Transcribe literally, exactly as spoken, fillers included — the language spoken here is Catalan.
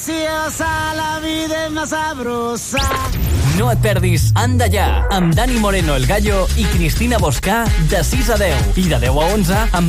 graciosa, la vida es más sabrosa. No et perdis Anda Ja, amb Dani Moreno el Gallo i Cristina Boscà de sis a deu i de deu a onze amb